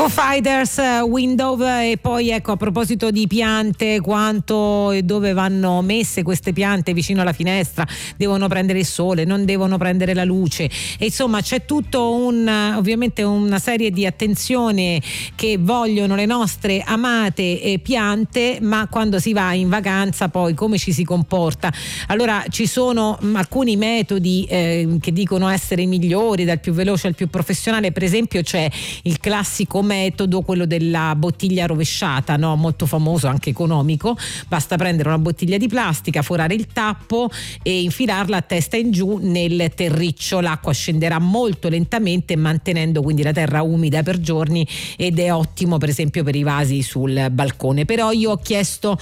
Foo Fighters, Window. E poi ecco, a proposito di piante, quanto e dove vanno messe queste piante vicino alla finestra, devono prendere il sole, non devono prendere la luce, e insomma c'è tutto ovviamente una serie di attenzione che vogliono le nostre amate piante, ma quando si va in vacanza poi come ci si comporta? Allora ci sono alcuni metodi che dicono essere i migliori, dal più veloce al più professionale. Per esempio c'è il classico metodo, quello della bottiglia rovesciata, no? Molto famoso, anche economico. Basta prendere una bottiglia di plastica, forare il tappo e infilarla a testa in giù nel terriccio. L'acqua scenderà molto lentamente, mantenendo quindi la terra umida per giorni, ed è ottimo per esempio per i vasi sul balcone. Però io ho chiesto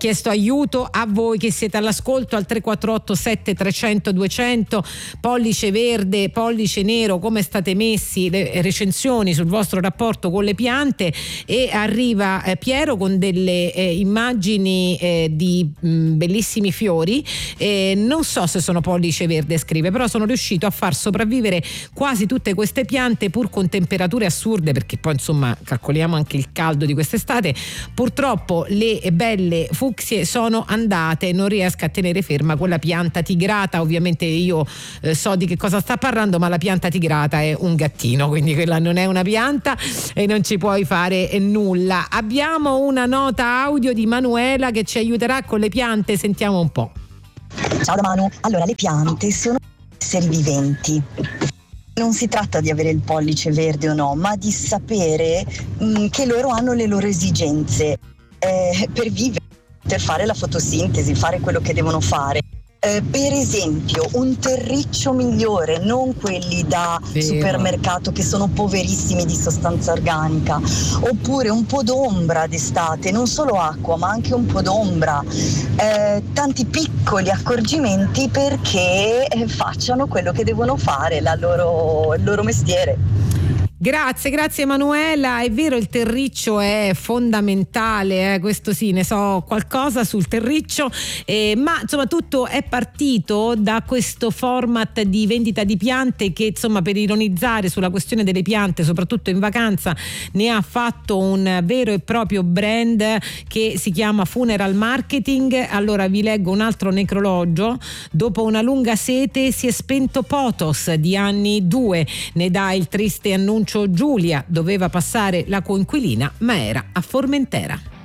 aiuto a voi che siete all'ascolto al 348 7300 200, pollice verde, pollice nero, come state messi, le recensioni sul vostro rapporto con le piante. E arriva Piero con delle immagini di bellissimi fiori, non so se sono pollice verde, scrive, però sono riuscito a far sopravvivere quasi tutte queste piante pur con temperature assurde, perché poi insomma calcoliamo anche il caldo di quest'estate. Purtroppo le belle fucsie sono andate, non riesco a tenere ferma quella pianta tigrata. Ovviamente io so di che cosa sta parlando, ma la pianta tigrata è un gattino, quindi quella non è una pianta e non ci puoi fare nulla. Abbiamo una nota audio di Manuela che ci aiuterà con le piante, sentiamo un po'. Ciao da Manu. Allora, le piante sono esseri viventi. Non si tratta di avere il pollice verde o no, ma di sapere che loro hanno le loro esigenze per vivere, per fare la fotosintesi, fare quello che devono fare. Per esempio un terriccio migliore, non quelli da supermercato che sono poverissimi di sostanza organica, oppure un po' d'ombra d'estate, non solo acqua ma anche un po' d'ombra, tanti piccoli accorgimenti perché facciano quello che devono fare, il loro mestiere. Grazie Emanuela. È vero, il terriccio è fondamentale, questo sì, ne so qualcosa sul terriccio, ma insomma tutto è partito da questo format di vendita di piante che insomma, per ironizzare sulla questione delle piante soprattutto in vacanza, ne ha fatto un vero e proprio brand che si chiama Funeral Marketing. Allora vi leggo un altro necrologio: dopo una lunga sete si è spento Potos di anni 2, ne dà il triste annuncio Giulia, doveva passare la coinquilina ma era a Formentera.